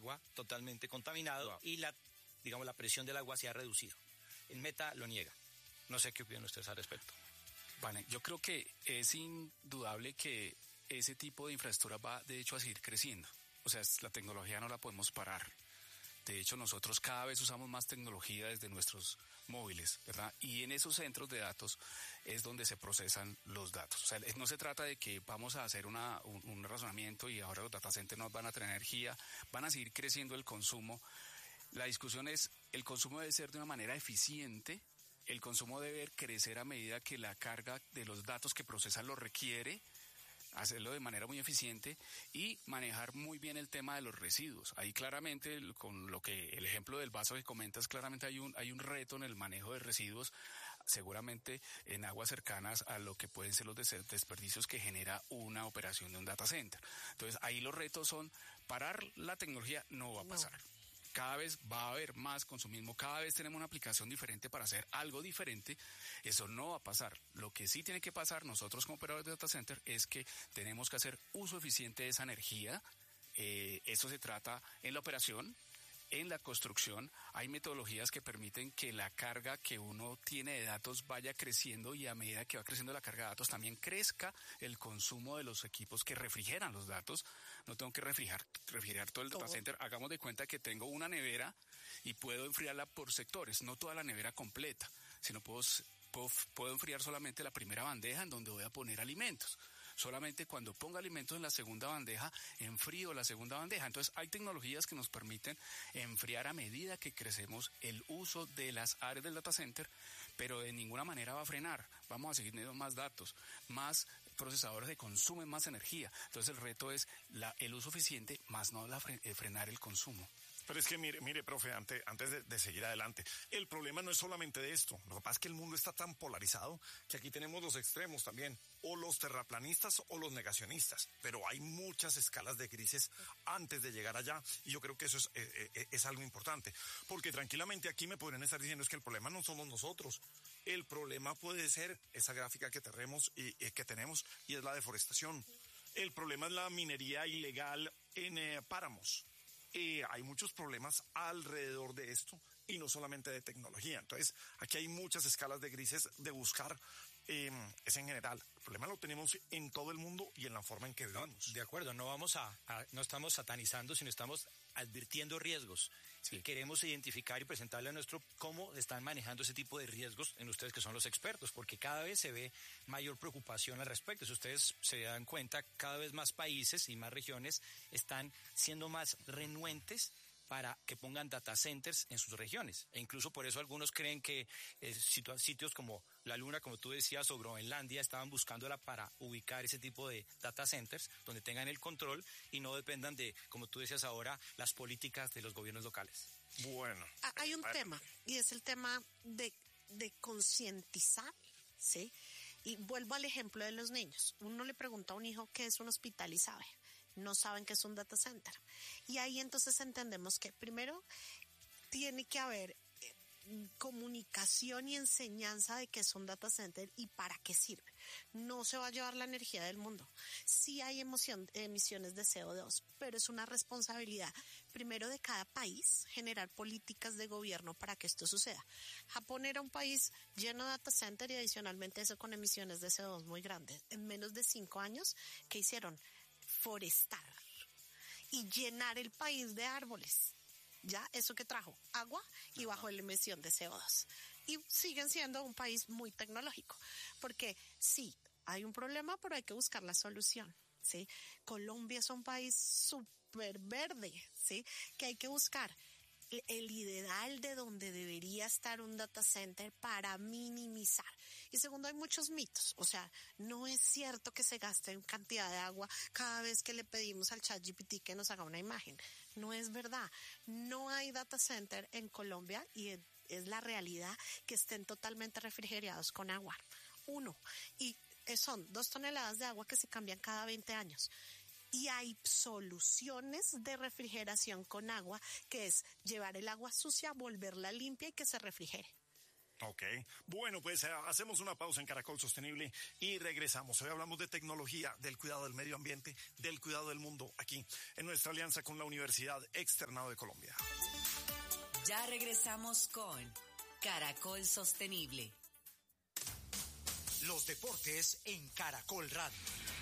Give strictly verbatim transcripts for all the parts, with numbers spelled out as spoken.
agua totalmente contaminado wow. y la, digamos, la presión del agua se ha reducido. El Meta lo niega. No sé qué opinan ustedes al respecto. Vale, yo creo que es indudable que ese tipo de infraestructura va, de hecho, a seguir creciendo. O sea, la tecnología no la podemos parar. De hecho, nosotros cada vez usamos más tecnología desde nuestros móviles, ¿verdad? Y en esos centros de datos es donde se procesan los datos. O sea, no se trata de que vamos a hacer una, un, un razonamiento y ahora los data centers nos van a tener energía, van a seguir creciendo el consumo. La discusión es, el consumo debe ser de una manera eficiente, el consumo debe crecer a medida que la carga de los datos que procesan lo requiere, hacerlo de manera muy eficiente y manejar muy bien el tema de los residuos. Ahí claramente, con lo que el ejemplo del vaso que comentas, claramente hay un hay un reto en el manejo de residuos, seguramente en aguas cercanas a lo que pueden ser los desperdicios que genera una operación de un data center. Entonces, ahí los retos son parar la tecnología, no va a pasar. No. Cada vez va a haber más consumismo, cada vez tenemos una aplicación diferente para hacer algo diferente, eso no va a pasar. Lo que sí tiene que pasar nosotros como operadores de data center es que tenemos que hacer uso eficiente de esa energía, eh, eso se trata en la operación. En la construcción hay metodologías que permiten que la carga que uno tiene de datos vaya creciendo y a medida que va creciendo la carga de datos también crezca el consumo de los equipos que refrigeran los datos. No tengo que refrigerar, refrigerar todo el data center. Hagamos de cuenta que tengo una nevera y puedo enfriarla por sectores, no toda la nevera completa, sino puedo, puedo, puedo enfriar solamente la primera bandeja en donde voy a poner alimentos. Solamente cuando ponga alimentos en la segunda bandeja, enfrío la segunda bandeja. Entonces hay tecnologías que nos permiten enfriar a medida que crecemos el uso de las áreas del data center, pero de ninguna manera va a frenar. Vamos a seguir teniendo más datos, más procesadores que consumen más energía. Entonces el reto es la, el uso eficiente, más no la fre, frenar el consumo. Pero es que mire, mire, profe, antes, antes de, de seguir adelante, el problema no es solamente de esto. Lo que pasa es que el mundo está tan polarizado que aquí tenemos los extremos también, o los terraplanistas o los negacionistas. Pero hay muchas escalas de grises antes de llegar allá y yo creo que eso es, eh, eh, es algo importante. Porque tranquilamente aquí me podrían estar diciendo es que el problema no somos nosotros. El problema puede ser esa gráfica que tenemos y, eh, que tenemos y es la deforestación. El problema es la minería ilegal en eh, páramos. Eh, hay muchos problemas alrededor de esto y no solamente de tecnología. Entonces, aquí hay muchas escalas de grises de buscar, eh, es en general. El problema lo tenemos en todo el mundo y en la forma en que vivimos. No, de acuerdo, no vamos a, a, no estamos satanizando, sino estamos advirtiendo riesgos. Sí. Y queremos identificar y presentarle a nuestro cómo están manejando ese tipo de riesgos en ustedes que son los expertos, porque cada vez se ve mayor preocupación al respecto. Si ustedes se dan cuenta, cada vez más países y más regiones están siendo más renuentes para que pongan data centers en sus regiones. E incluso por eso algunos creen que eh, sitios como la Luna, como tú decías, o Groenlandia, estaban buscándola para ubicar ese tipo de data centers donde tengan el control y no dependan de, como tú decías ahora, las políticas de los gobiernos locales. Bueno. Hay un tema, y es el tema de, de concientizar, ¿sí? Y vuelvo al ejemplo de los niños. Uno le pregunta a un hijo qué es un hospital y sabe. No saben qué es un data center. Y ahí entonces entendemos que primero tiene que haber eh, comunicación y enseñanza de qué es un data center y para qué sirve. No se va a llevar la energía del mundo. Sí hay emoción, emisiones de C O dos, pero es una responsabilidad primero de cada país generar políticas de gobierno para que esto suceda. Japón era un país lleno de data center y adicionalmente eso con emisiones de C O dos muy grandes. En menos de cinco años, ¿qué hicieron? Forestar y llenar el país de árboles. Ya, eso que trajo agua y bajó la emisión de C O dos. Y siguen siendo un país muy tecnológico. Porque sí, hay un problema, pero hay que buscar la solución. ¿Sí? Colombia es un país súper verde, ¿sí? Que hay que buscar el ideal de donde debería estar un data center para minimizar. Y segundo, hay muchos mitos. O sea, no es cierto que se gaste en cantidad de agua cada vez que le pedimos al ChatGPT que nos haga una imagen. No es verdad. No hay data center en Colombia y es la realidad que estén totalmente refrigerados con agua. Uno. Y son dos toneladas de agua que se cambian cada veinte años. Y hay soluciones de refrigeración con agua, que es llevar el agua sucia, volverla limpia y que se refrigere. Ok, bueno, pues eh, hacemos una pausa en Caracol Sostenible y regresamos. Hoy hablamos de tecnología, del cuidado del medio ambiente, del cuidado del mundo, aquí en nuestra alianza con la Universidad Externado de Colombia. Ya regresamos con Caracol Sostenible. Los deportes en Caracol Radio.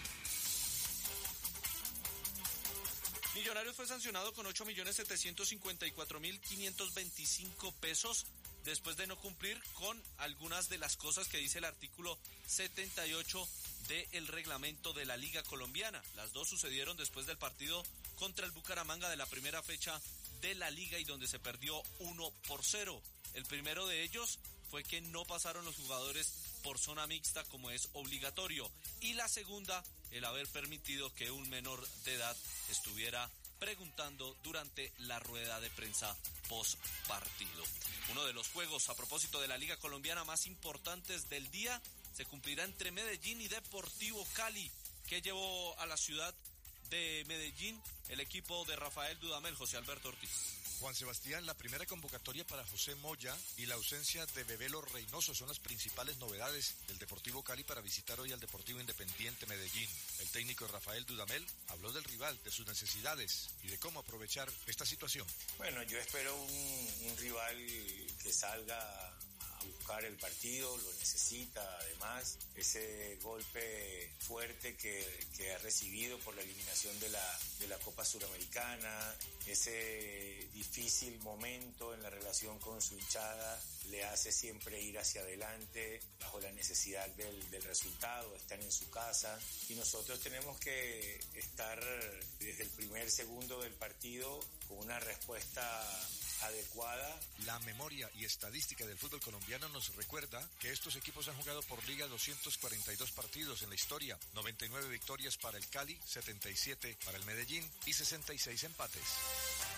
Millonarios fue sancionado con ocho millones setecientos cincuenta y cuatro mil quinientos veinticinco pesos después de no cumplir con algunas de las cosas que dice el artículo setenta y ocho del reglamento de la Liga Colombiana. Las dos sucedieron después del partido contra el Bucaramanga de la primera fecha de la Liga y donde se perdió uno por cero. El primero de ellos fue que no pasaron los jugadores por zona mixta como es obligatorio, y la segunda, el haber permitido que un menor de edad estuviera preguntando durante la rueda de prensa post partido. Uno de los juegos a propósito de la Liga Colombiana más importantes del día se cumplirá entre Medellín y Deportivo Cali, que llevó a la ciudad de Medellín el equipo de Rafael Dudamel. José Alberto Ortiz. Juan Sebastián, la primera convocatoria para José Moya y la ausencia de Bebelo Reynoso son las principales novedades del Deportivo Cali para visitar hoy al Deportivo Independiente Medellín. El técnico Rafael Dudamel habló del rival, de sus necesidades y de cómo aprovechar esta situación. Bueno, yo espero un, un rival que salga a buscar el partido, lo necesita además, ese golpe fuerte que, que ha recibido por la eliminación de la, de la Copa Suramericana, ese difícil momento en la relación con su hinchada, le hace siempre ir hacia adelante bajo la necesidad del, del resultado, están en su casa y nosotros tenemos que estar desde el primer segundo del partido con una respuesta adecuada. La memoria y estadística del fútbol colombiano nos recuerda que estos equipos han jugado por liga doscientos cuarenta y dos partidos en la historia, noventa y nueve victorias para el Cali, setenta y siete para el Medellín y sesenta y seis empates.